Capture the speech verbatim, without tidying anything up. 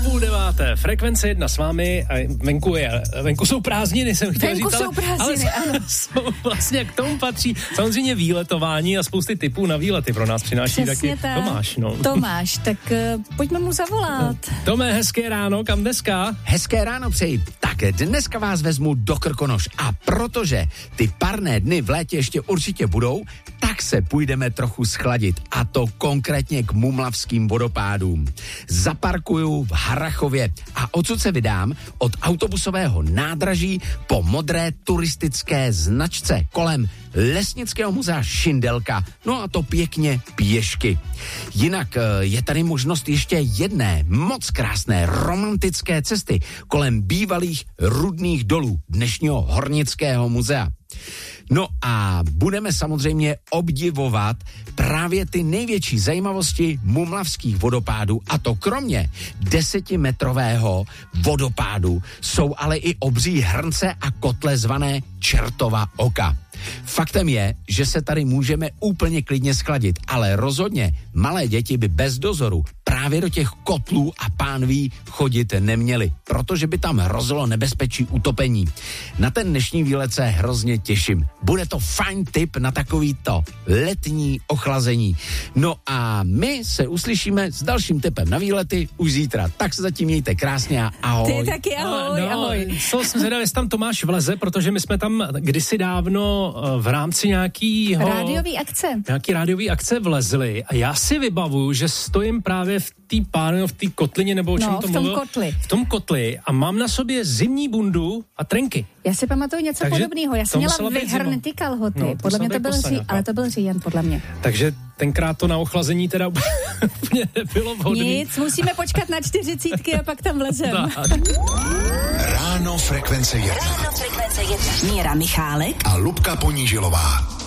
půl deváté, frekvence jedna s vámi, a venku, je, venku jsou prázdniny, jsem chtěl venku říct, jsou prázdniny, ale, ano. jsou vlastně k tomu patří samozřejmě výletování a spousty typů na výlety pro nás přináší Přesně taky tak. Tomáš. No. Tomáš, tak uh, pojďme mu zavolat. Tome, hezké ráno, kam dneska? Hezké ráno přeji. Tak dneska vás vezmu do Krkonoš a protože ty parné dny v létě ještě určitě budou, tak se půjdeme trochu schladit a to konkrétně k Mumlavským vodopádům. Zaparkuju v Harrachově a odsud se vydám od autobusového nádraží po modré turistické značce kolem Lesnického muzea Šindelka, no a to pěkně pěšky. Jinak je tady možnost ještě jedné moc krásné romantické cesty kolem bývalých rudných dolů dnešního Hornického muzea. No a budeme samozřejmě obdivovat právě ty největší zajímavosti Mumlavských vodopádů a to kromě desetimetrového vodopádu jsou ale i obří hrnce a kotle zvané Čertova oka. Faktem je, že se tady můžeme úplně klidně schladit, ale rozhodně malé děti by bez dozoru právě do těch kotlů a pánví chodit neměli, protože by tam hrozilo nebezpečí utopení. Na ten dnešní výlet se hrozně těším. Bude to fajn tip na takovýto letní ochlazení. No a my se uslyšíme s dalším tipem na výlety už zítra. Tak se zatím mějte krásně a ahoj. Ty taky ahoj, no, ahoj. Co jsem zvědavý, jestli tam Tomáš vleze, protože my jsme tam kdysi dávno v rámci nějakýho... Rádiový akce. Nějaký rádiový akce vlezli a já si vybavuju, že stojím právě v té pánu, v té kotlině, nebo o čem no, to v tom mluvil? kotli. V tom kotli a mám na sobě zimní bundu a trenky. Já si pamatuju něco Takže podobného. Já to jsem měla musela být vyhrnutý zima. kalhoty. No, to podle mě musela to byl být ří, poslední, ale to byl říjen, podle mě. Takže tenkrát to na ochlazení teda úplně nebylo vhodný. Nic, musíme počkat na čtyřicítky a pak tam vlezem. Ráno frekvence jedna. Ráno frekvence jedna. Míra Michálek A Lubka Ponížilová.